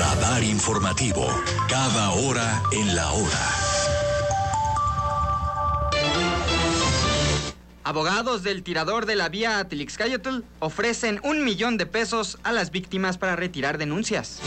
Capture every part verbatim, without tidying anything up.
Radar informativo, cada hora en la hora. Abogados del tirador de la vía Atlixcáyotl ofrecen un millón de pesos a las víctimas para retirar denuncias.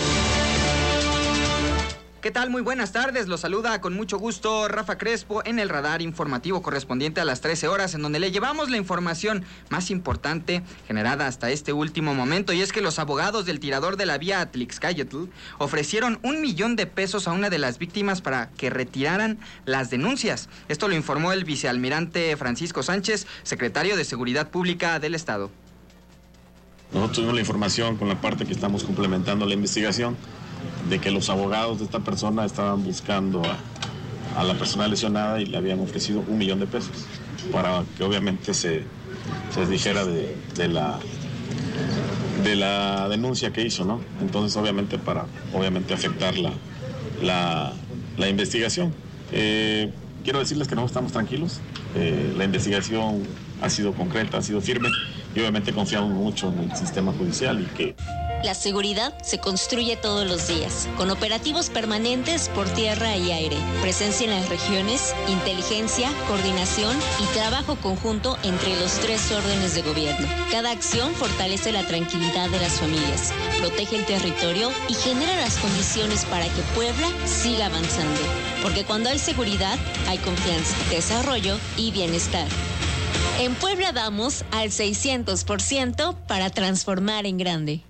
¿Qué tal? Muy buenas tardes, los saluda con mucho gusto Rafa Crespo en el radar informativo correspondiente a las trece horas, en donde le llevamos la información más importante generada hasta este último momento, y es que los abogados del tirador de la vía Atlixcáyotl ofrecieron un millón de pesos a una de las víctimas para que retiraran las denuncias. Esto lo informó el vicealmirante Francisco Sánchez, secretario de Seguridad Pública del Estado. Nosotros tuvimos la información con la parte que estamos complementando la investigación de que los abogados de esta persona estaban buscando a, a la persona lesionada y le habían ofrecido un millón de pesos para que obviamente se, se dijera de, de, la, de la denuncia que hizo, ¿no? Entonces obviamente para obviamente afectar la, la, la investigación. Eh, quiero decirles que no estamos tranquilos, eh, la investigación ha sido concreta, ha sido firme y obviamente confiamos mucho en el sistema judicial y que... La seguridad se construye todos los días, con operativos permanentes por tierra y aire, presencia en las regiones, inteligencia, coordinación y trabajo conjunto entre los tres órdenes de gobierno. Cada acción fortalece la tranquilidad de las familias, protege el territorio y genera las condiciones para que Puebla siga avanzando. Porque cuando hay seguridad, hay confianza, desarrollo y bienestar. En Puebla damos al seiscientos por ciento para transformar en grande.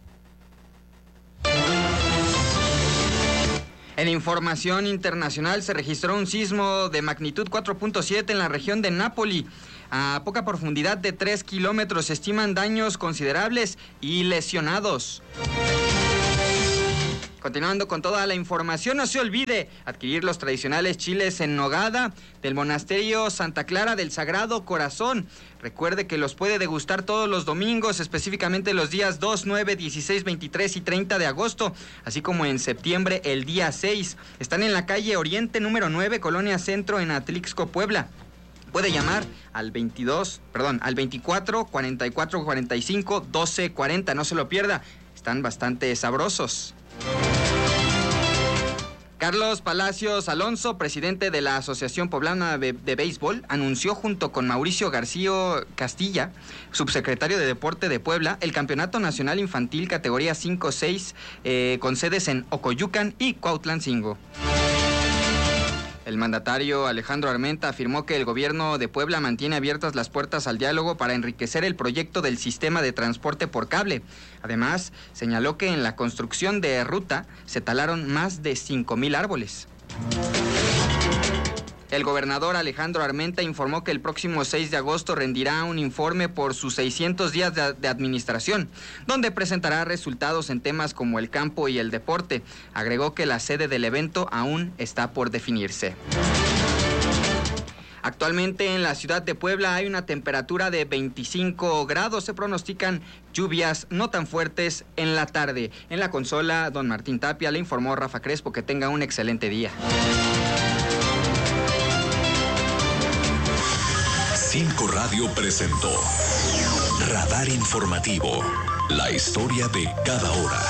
En información internacional, se registró un sismo de magnitud cuatro punto siete en la región de Nápoli. A poca profundidad de tres kilómetros se estiman daños considerables y lesionados. Continuando con toda la información, no se olvide adquirir los tradicionales chiles en nogada del Monasterio Santa Clara del Sagrado Corazón. Recuerde que los puede degustar todos los domingos, específicamente los días dos, nueve, dieciséis, veintitrés y treinta de agosto, así como en septiembre el día seis. Están en la calle Oriente número nueve, Colonia Centro, en Atlixco, Puebla. Puede llamar al veintidós, perdón, al veinticuatro, cuarenta y cuatro, cuarenta y cinco, doce, cuarenta, no se lo pierda. Están bastante sabrosos. Carlos Palacios Alonso, presidente de la Asociación Poblana de, de Béisbol, anunció junto con Mauricio García Castilla, subsecretario de Deporte de Puebla, el Campeonato Nacional Infantil categoría cinco seis, eh, con sedes en Ocoyucan y Cuautlancingo. El mandatario Alejandro Armenta afirmó que el gobierno de Puebla mantiene abiertas las puertas al diálogo para enriquecer el proyecto del sistema de transporte por cable. Además, señaló que en la construcción de ruta se talaron más de cinco mil árboles. El gobernador Alejandro Armenta informó que el próximo seis de agosto rendirá un informe por sus seiscientos días de, de administración, donde presentará resultados en temas como el campo y el deporte. Agregó que la sede del evento aún está por definirse. Actualmente en la ciudad de Puebla hay una temperatura de veinticinco grados. Se pronostican lluvias no tan fuertes en la tarde. En la consola, don Martín Tapia, le informó Rafa Crespo. Que tenga un excelente día. Cinco Radio presentó Radar Informativo, la historia de cada hora.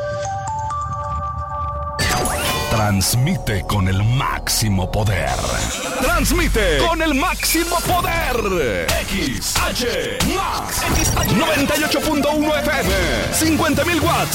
Transmite con el máximo poder. Transmite con el máximo poder. X H Max noventa y ocho punto uno F M, cincuenta mil watts.